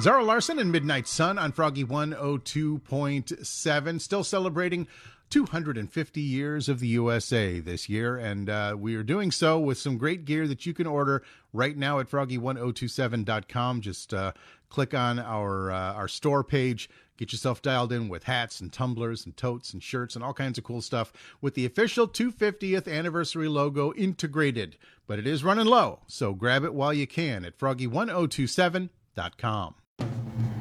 Zara Larson and Midnight Sun on Froggy 102.7, still celebrating 250 years of the USA this year, and we are doing so with some great gear that you can order right now at froggy1027.com. Just click on our store page, get yourself dialed in with hats and tumblers and totes and shirts and all kinds of cool stuff with the official 250th anniversary logo integrated. But it is running low, so grab it while you can at froggy1027.com.